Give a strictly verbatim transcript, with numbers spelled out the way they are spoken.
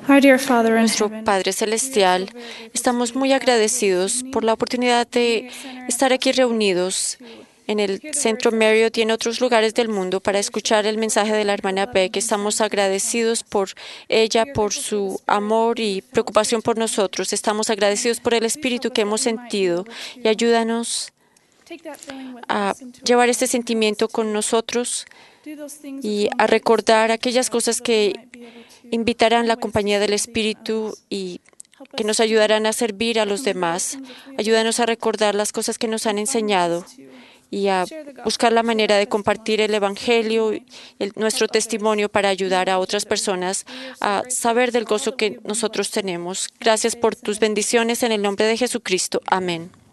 Our dear Father in Nuestro heaven, Padre Celestial, estamos muy agradecidos por la oportunidad de estar aquí reunidos en el Centro Marriott y en otros lugares del mundo para escuchar el mensaje de la hermana Beck. Estamos agradecidos por ella, por su amor y preocupación por nosotros. Estamos agradecidos por el espíritu que hemos sentido y ayúdanos a llevar este sentimiento con nosotros y a recordar aquellas cosas que invitarán la compañía del Espíritu y que nos ayudarán a servir a los demás. Ayúdanos a recordar las cosas que nos han enseñado y a buscar la manera de compartir el Evangelio, el, nuestro testimonio para ayudar a otras personas a saber del gozo que nosotros tenemos. Gracias por tus bendiciones en el nombre de Jesucristo. Amén.